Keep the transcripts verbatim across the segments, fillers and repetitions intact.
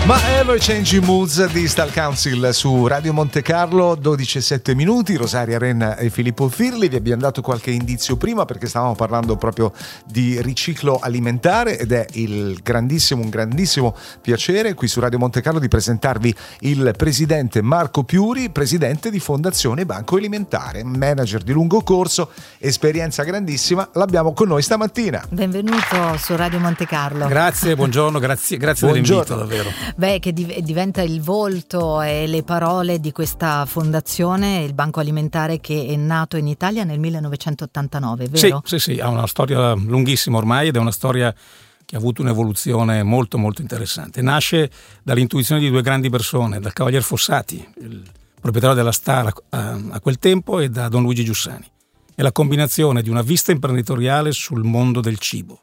Ma Ever Changing Moods di Style Council su Radio Monte Carlo, dodici e sette minuti. Rosaria Renna e Filippo Firli. Vi abbiamo dato qualche indizio prima perché stavamo parlando proprio di riciclo alimentare ed è il grandissimo, un grandissimo piacere qui su Radio Monte Carlo di presentarvi il presidente Marco Piuri, presidente di Fondazione Banco Alimentare, manager di lungo corso, esperienza grandissima. L'abbiamo con noi stamattina. Benvenuto su Radio Monte Carlo. Grazie, buongiorno, grazie, grazie Buongiorno. dell'invito, davvero. Beh, che div- diventa il volto e le parole di questa fondazione, il Banco Alimentare, che è nato in Italia nel millenovecentottantanove, vero? Sì, sì, sì, ha una storia lunghissima ormai ed è una storia che ha avuto un'evoluzione molto molto interessante. Nasce dall'intuizione di due grandi persone, dal Cavalier Fossati, il proprietario della Star a, a quel tempo, e da Don Luigi Giussani. È la combinazione di una vista imprenditoriale sul mondo del cibo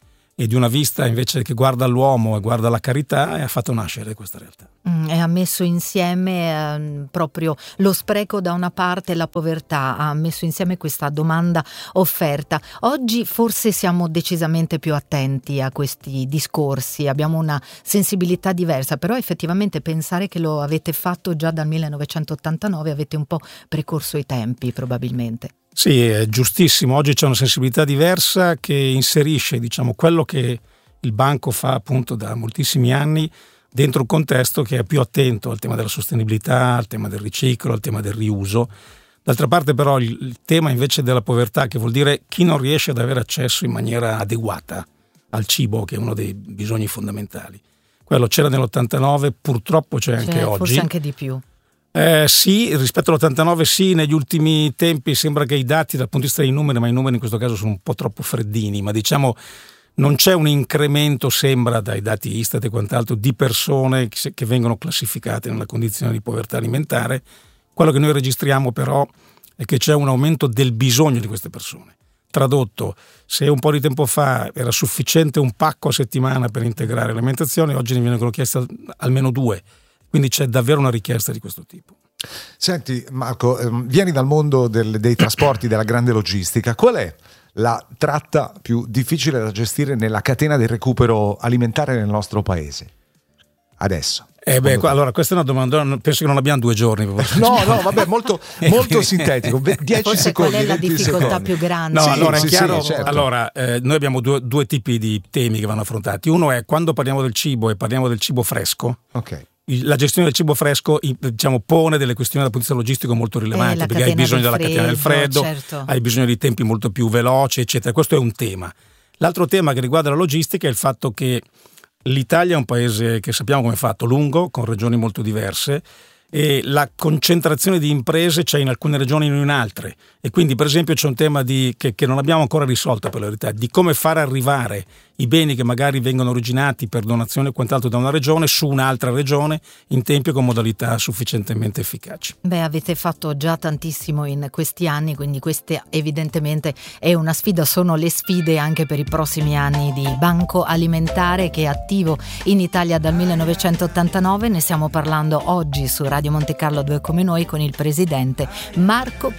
e di una vista invece che guarda all'uomo e guarda alla carità, e ha fatto nascere questa realtà. Mm, e ha messo insieme eh, proprio lo spreco da una parte e la povertà, ha messo insieme questa domanda offerta. Oggi forse siamo decisamente più attenti a questi discorsi, abbiamo una sensibilità diversa, però effettivamente pensare che lo avete fatto già dal millenovecentottantanove, avete un po' precorso i tempi probabilmente. Sì, è giustissimo. Oggi c'è una sensibilità diversa che inserisce, diciamo, quello che il banco fa appunto da moltissimi anni dentro un contesto che è più attento al tema della sostenibilità, al tema del riciclo, al tema del riuso. D'altra parte però il, il tema invece della povertà, che vuol dire chi non riesce ad avere accesso in maniera adeguata al cibo, che è uno dei bisogni fondamentali. Quello c'era nell'ottantanove, purtroppo c'è anche Cioè, oggi. forse anche di più. Eh, sì, rispetto all'ottantanove sì, negli ultimi tempi sembra che i dati dal punto di vista dei numeri, ma i numeri in questo caso sono un po' troppo freddini, ma diciamo non c'è un incremento, sembra dai dati Istat e quant'altro, di persone che vengono classificate nella condizione di povertà alimentare. Quello che noi registriamo però è che c'è un aumento del bisogno di queste persone. Tradotto, se un po' di tempo fa era sufficiente un pacco a settimana per integrare l'alimentazione, oggi ne vengono chieste almeno due. Quindi c'è davvero una richiesta di questo tipo. Senti Marco, ehm, vieni dal mondo del, dei trasporti, della grande logistica. Qual è la tratta più difficile da gestire nella catena del recupero alimentare nel nostro paese adesso? Eh beh, qua, allora questa è una domanda, penso che non abbiamo due giorni per no no vabbè, molto, molto sintetico, dieci Forse secondi. qual è la difficoltà secondi. più grande? No, Sì, allora è sì, chiaro, sì, certo. allora eh, noi abbiamo due, due tipi di temi che vanno affrontati. Uno è quando parliamo del cibo e parliamo del cibo fresco. Ok. La gestione del cibo fresco, diciamo, pone delle questioni dal punto di vista logistico molto rilevanti, eh, perché hai bisogno della freddo, catena del freddo, certo. Hai bisogno di tempi molto più veloci, eccetera. Questo è un tema. L'altro tema che riguarda la logistica è il fatto che l'Italia è un paese che sappiamo come è fatto, lungo, con regioni molto diverse, e la concentrazione di imprese c'è in alcune regioni e non in altre, e quindi per esempio c'è un tema di, che, che non abbiamo ancora risolto per la verità, di come far arrivare i beni che magari vengono originati per donazione e quant'altro da una regione su un'altra regione in tempi e con modalità sufficientemente efficaci. Beh, avete fatto già tantissimo in questi anni, quindi questa evidentemente è una sfida, sono le sfide anche per i prossimi anni di Banco Alimentare, che è attivo in Italia dal millenovecentottantanove. Ne stiamo parlando oggi su Radio Monte Carlo Due Come Noi con il presidente Marco